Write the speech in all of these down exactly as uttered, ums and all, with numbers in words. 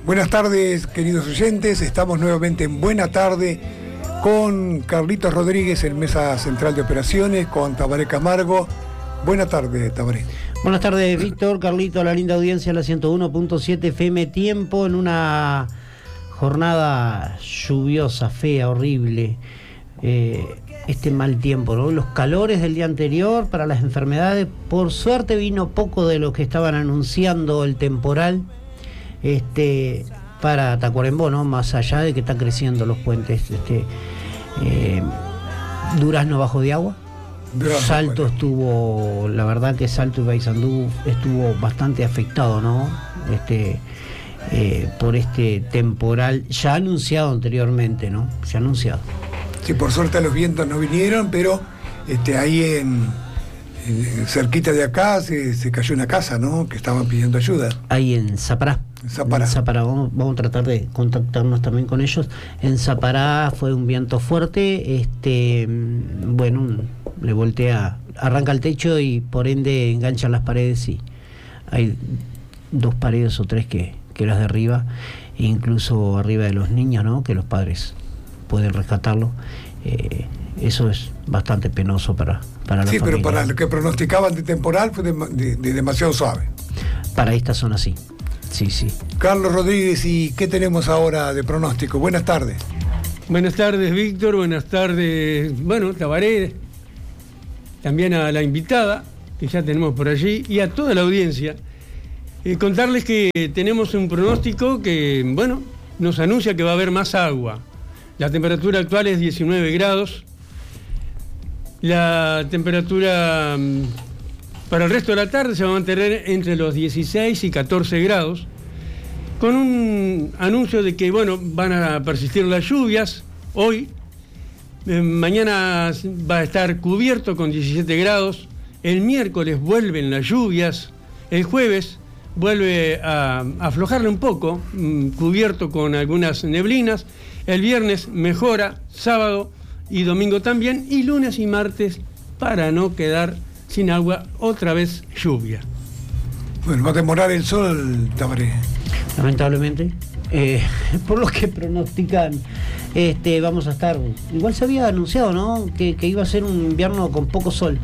Buenas tardes, queridos oyentes. Estamos nuevamente en Buena Tarde con Carlitos Rodríguez en Mesa Central de Operaciones, con Tabaré Camargo. Buenas tardes, Tabaré. Buenas tardes, Víctor, Carlito, la linda audiencia, la ciento uno punto siete F M. Tiempo en una jornada lluviosa, fea, horrible. Eh, este mal tiempo, ¿no? Los calores del día anterior para las enfermedades. Por suerte vino poco de lo que estaban anunciando el temporal este para Tacuarembó, ¿no? Más allá de que están creciendo los puentes. Este eh, Durazno bajo de agua. Durazno, Salto bueno. estuvo, la verdad que Salto y Paysandú estuvo bastante afectado, ¿no? Este eh, por este temporal ya anunciado anteriormente, ¿no? Se ha anunciado. Sí, por suerte los vientos no vinieron, pero este, ahí en, en cerquita de acá se, se cayó una casa, ¿no? Que estaban pidiendo ayuda. Ahí en Zapará. En Zapará. En Zapará. Vamos, vamos a tratar de contactarnos también con ellos. En Zapará fue un viento fuerte, este, bueno, un, le voltea, arranca el techo y por ende enganchan las paredes y hay dos paredes o tres que, que las derriba, incluso arriba de los niños, ¿no? Que los padres pueden rescatarlo. Eh, eso es bastante penoso para, para la sí, familia. Sí, pero para lo que pronosticaban de temporal fue de, de, de demasiado suave. Para esta zona sí. Sí, sí. Carlos Rodríguez, ¿y qué tenemos ahora de pronóstico? Buenas tardes. Buenas tardes, Víctor. Buenas tardes, bueno, Tabaré. También a la invitada, que ya tenemos por allí, y a toda la audiencia. Eh, contarles que tenemos un pronóstico que, bueno, nos anuncia que va a haber más agua. La temperatura actual es diecinueve grados. La temperatura para el resto de la tarde se va a mantener entre los dieciséis y catorce grados, con un anuncio de que, bueno, van a persistir las lluvias hoy. Eh, mañana va a estar cubierto con diecisiete grados. El miércoles vuelven las lluvias. El jueves vuelve a aflojarle un poco, mmm, cubierto con algunas neblinas. El viernes mejora, sábado y domingo también, y lunes y martes, para no quedar sin agua, otra vez lluvia. Bueno, va a demorar el sol, Tabaré. Lamentablemente, eh, por lo que pronostican, este, vamos a estar, igual se había anunciado, ¿no? Que, que iba a ser un invierno con poco sol.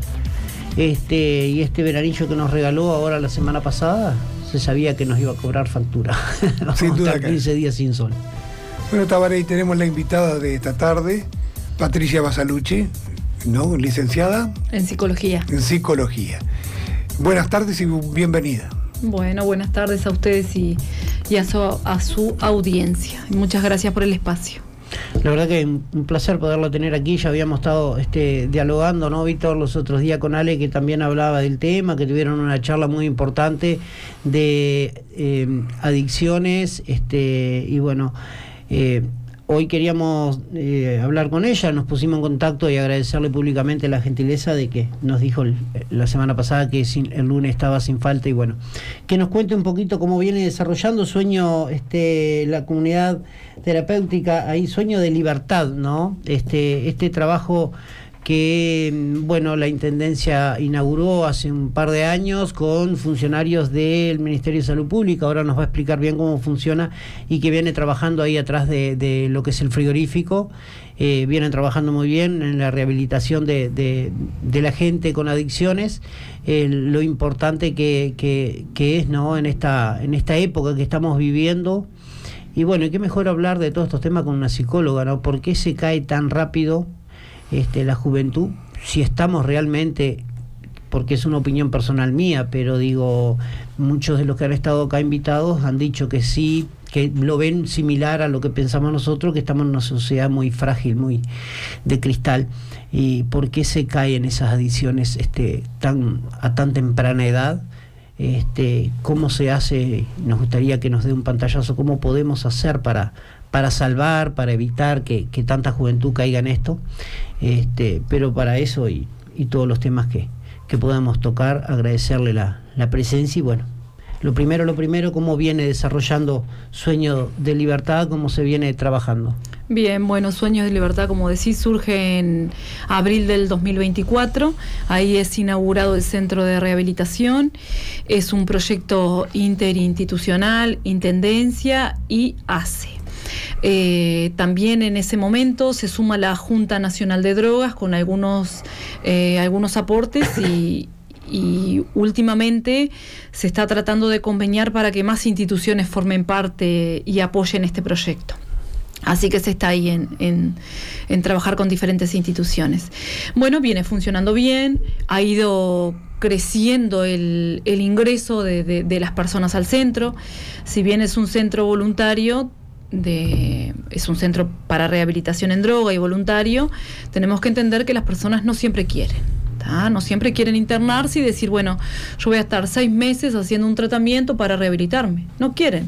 Este, y este veranillo que nos regaló ahora la semana pasada, se sabía que nos iba a cobrar factura. Sin duda, quince días sin sol. Bueno, Tabaré, y tenemos la invitada de esta tarde, Patricia Basalucci, ¿no? Licenciada en Psicología. En Psicología. Buenas tardes y bienvenida. Bueno, buenas tardes a ustedes y, y a, su, a su audiencia. Y muchas gracias por el espacio. La verdad que un placer poderlo tener aquí. Ya habíamos estado este, dialogando, ¿no, Víctor? Los otros días con Ale, que también hablaba del tema, que tuvieron una charla muy importante de eh, adicciones, este, y bueno, eh, hoy queríamos eh, hablar con ella, nos pusimos en contacto y agradecerle públicamente la gentileza de que nos dijo el, la semana pasada que sin, el lunes estaba sin falta, y bueno, que nos cuente un poquito cómo viene desarrollando Sueño, este, la comunidad terapéutica, ahí Sueño de Libertad, ¿no? Este, este trabajo que, bueno, la Intendencia inauguró hace un par de años con funcionarios del Ministerio de Salud Pública. Ahora nos va a explicar bien cómo funciona, y que viene trabajando ahí atrás de, de lo que es el frigorífico. Eh, vienen trabajando muy bien en la rehabilitación de, de, de la gente con adicciones. Eh, lo importante que, que, que es, ¿no? en esta, en esta época que estamos viviendo. Y bueno, y qué mejor hablar de todos estos temas con una psicóloga, ¿no? ¿Por qué se cae tan rápido Este, la juventud? Si estamos realmente, porque es una opinión personal mía, pero digo, muchos de los que han estado acá invitados han dicho que sí, que lo ven similar a lo que pensamos nosotros, que estamos en una sociedad muy frágil, muy de cristal. ¿Y por qué se caen esas adicciones este, tan, a tan temprana edad? Este, ¿cómo se hace? Nos gustaría que nos dé un pantallazo, ¿cómo podemos hacer para para salvar, para evitar que, que tanta juventud caiga en esto? Este, pero para eso y, y todos los temas que, que podamos tocar, agradecerle la, la presencia. Y bueno, lo primero, lo primero, cómo viene desarrollando Sueño de Libertad, cómo se viene trabajando. Bien, bueno, Sueños de Libertad, como decís, surge en abril del dos mil veinticuatro. Ahí es inaugurado el Centro de Rehabilitación. Es un proyecto interinstitucional, Intendencia y A C E. Eh, también en ese momento se suma la Junta Nacional de Drogas con algunos, eh, algunos aportes y, y últimamente se está tratando de conveniar para que más instituciones formen parte y apoyen este proyecto. Así que se está ahí en, en, en trabajar con diferentes instituciones. Bueno, viene funcionando bien, ha ido creciendo el, el ingreso de, de, de las personas al centro. Si bien es un centro voluntario, de, es un centro para rehabilitación en droga y voluntario, tenemos que entender que las personas no siempre quieren. ¿tá? No siempre quieren internarse y decir, bueno, yo voy a estar seis meses haciendo un tratamiento para rehabilitarme. No quieren.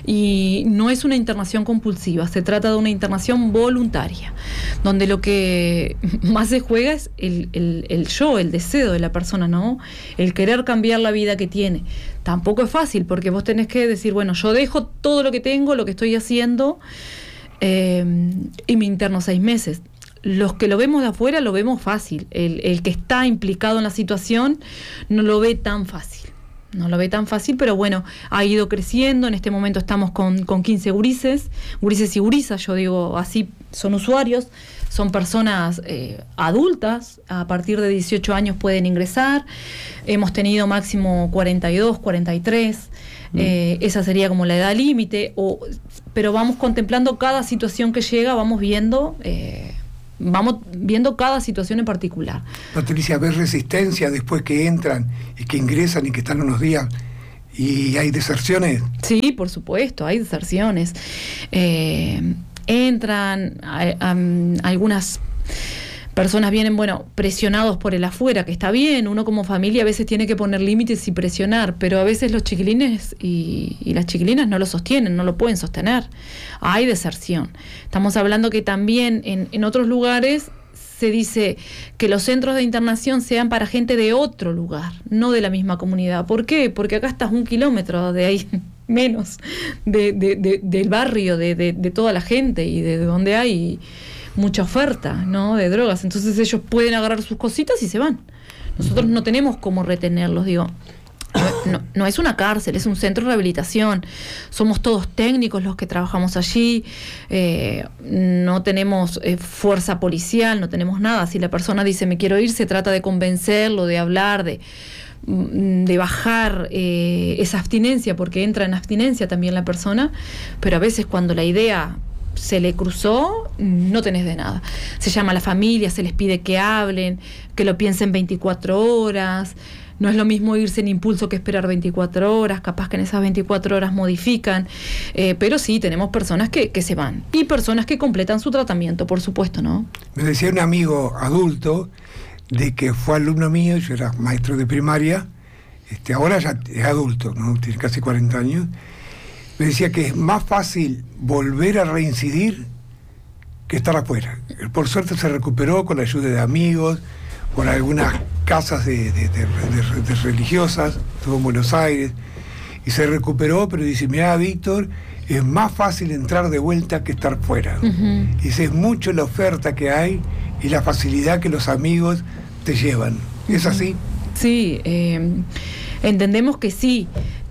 Y no es una internación compulsiva, se trata de una internación voluntaria, donde lo que más se juega es el, el, el yo, el deseo de la persona, ¿no? El querer cambiar la vida que tiene. Tampoco es fácil, porque vos tenés que decir, bueno, yo dejo todo lo que tengo, lo que estoy haciendo, eh, y me interno seis meses. Los que lo vemos de afuera lo vemos fácil. El, el que está implicado en la situación no lo ve tan fácil. No lo ve tan fácil, pero bueno, ha ido creciendo. En este momento estamos con, con quince gurises, gurises y gurisas, yo digo así, son usuarios, son personas eh, adultas, a partir de dieciocho años pueden ingresar. Hemos tenido máximo cuarenta y dos, cuarenta y tres. Mm. Eh, esa sería como la edad límite, o, pero vamos contemplando cada situación que llega, vamos viendo... Eh, Vamos viendo cada situación en particular. Patricia, ¿ves resistencia después que entran y que ingresan y que están unos días y hay deserciones? Sí, por supuesto, hay deserciones. Eh, entran, hay, um, algunas personas vienen, bueno, presionados por el afuera, que está bien, uno como familia a veces tiene que poner límites y presionar, pero a veces los chiquilines y, y las chiquilinas no lo sostienen, no lo pueden sostener. Hay deserción. Estamos hablando que también en, en otros lugares se dice que los centros de internación sean para gente de otro lugar, no de la misma comunidad. ¿Por qué? Porque acá estás un kilómetro de ahí, menos, de, de, de, del barrio, de, de, de toda la gente y de donde hay mucha oferta, ¿no? De drogas. Entonces ellos pueden agarrar sus cositas y se van. Nosotros no tenemos cómo retenerlos, digo. No, no, no es una cárcel, es un centro de rehabilitación. Somos todos técnicos los que trabajamos allí. Eh, no tenemos eh, fuerza policial, no tenemos nada. Si la persona dice me quiero ir, se trata de convencerlo, de hablar, de, de bajar eh, esa abstinencia, porque entra en abstinencia también la persona. Pero a veces cuando la idea se le cruzó, no tenés de nada. Se llama a la familia, se les pide que hablen, que lo piensen veinticuatro horas. No es lo mismo irse en impulso que esperar veinticuatro horas, capaz que en esas veinticuatro horas modifican, eh, pero sí, tenemos personas que, que se van y personas que completan su tratamiento, por supuesto, ¿no? Me decía un amigo adulto de que fue alumno mío, yo era maestro de primaria, este, ahora ya es adulto, ¿no? Tiene casi cuarenta años. Me decía que es más fácil volver a reincidir que estar afuera. Por suerte se recuperó con la ayuda de amigos, con algunas casas de, de, de, de, de religiosas, estuvo en Buenos Aires, y se recuperó, pero dice, mirá, Víctor, es más fácil entrar de vuelta que estar fuera. Uh-huh. Dice, es mucho la oferta que hay y la facilidad que los amigos te llevan. ¿Es así? Sí, eh, entendemos que sí,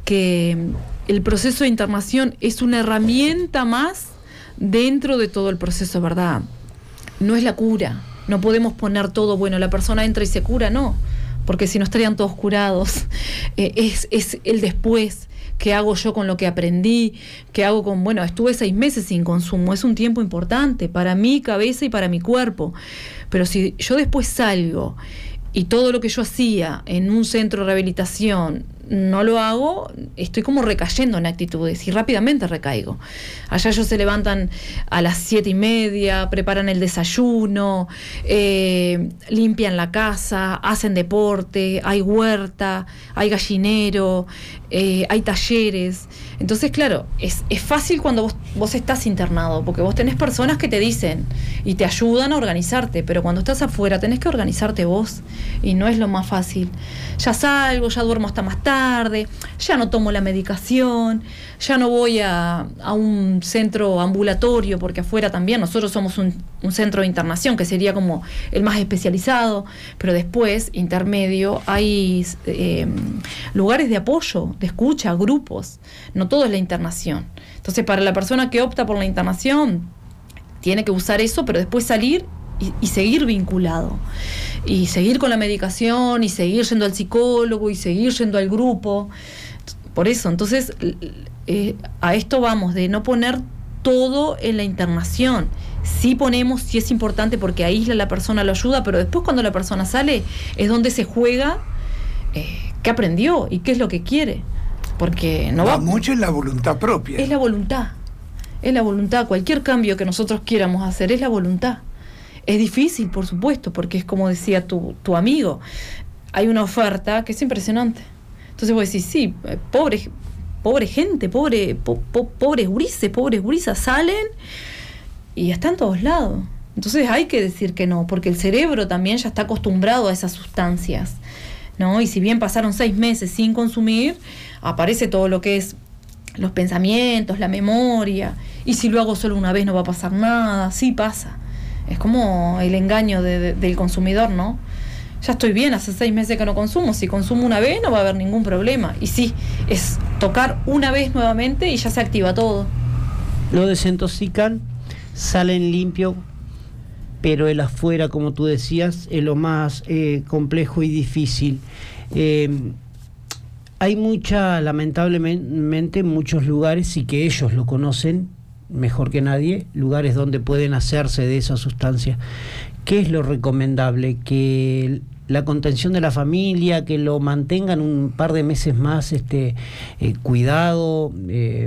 que el proceso de internación es una herramienta más dentro de todo el proceso, ¿verdad? No es la cura. No podemos poner todo, bueno, la persona entra y se cura, no, porque si no estarían todos curados. Eh, es, es el después, qué hago yo con lo que aprendí, qué hago con, bueno, estuve seis meses sin consumo, es un tiempo importante para mi cabeza y para mi cuerpo, pero si yo después salgo y todo lo que yo hacía en un centro de rehabilitación no lo hago, estoy como recayendo en actitudes y rápidamente recaigo. Allá ellos se levantan a las siete y media, preparan el desayuno, eh, limpian la casa, hacen deporte, hay huerta, hay gallinero, eh, hay talleres. Entonces, claro, es, es fácil cuando vos, vos estás internado, porque vos tenés personas que te dicen y te ayudan a organizarte, pero cuando estás afuera tenés que organizarte vos y no es lo más fácil. Ya salgo, ya duermo hasta más tarde, tarde, ya no tomo la medicación, ya no voy a, a un centro ambulatorio, porque afuera también nosotros somos un, un centro de internación que sería como el más especializado, pero después, intermedio, hay eh, lugares de apoyo, de escucha, grupos, no todo es la internación. Entonces, para la persona que opta por la internación, tiene que usar eso, pero después salir y, y seguir vinculado. Y seguir con la medicación, y seguir yendo al psicólogo, y seguir yendo al grupo. Por eso, entonces, eh, a esto vamos, de no poner todo en la internación. Sí ponemos, sí es importante porque aísla a la persona, lo ayuda, pero después cuando la persona sale, es donde se juega eh, qué aprendió y qué es lo que quiere. Porque no va, va mucho en la voluntad propia. Es la voluntad. Es la voluntad. Cualquier cambio que nosotros quieramos hacer es la voluntad. Es difícil, por supuesto, porque es como decía tu, tu amigo, hay una oferta que es impresionante. Entonces vos decís, sí, pobre, pobre gente, pobre, po, po, pobres gurises, pobres gurisas salen y están en todos lados. Entonces hay que decir que no, porque el cerebro también ya está acostumbrado a esas sustancias, ¿no? Y si bien pasaron seis meses sin consumir, aparece todo lo que es los pensamientos, la memoria, y si lo hago solo una vez no va a pasar nada. Sí pasa. Es como el engaño de, de, del consumidor, ¿no? Ya estoy bien, hace seis meses que no consumo, si consumo una vez no va a haber ningún problema. Y sí, es tocar una vez nuevamente y ya se activa todo. Lo desintoxican, salen limpio, pero el afuera, como tú decías, es lo más eh, complejo y difícil. Eh, hay mucha, lamentablemente, muchos lugares, y que ellos lo conocen mejor que nadie, lugares donde pueden hacerse de esa sustancia. ¿Qué es lo recomendable? Que la contención de la familia, que lo mantengan un par de meses más este eh, cuidado, eh,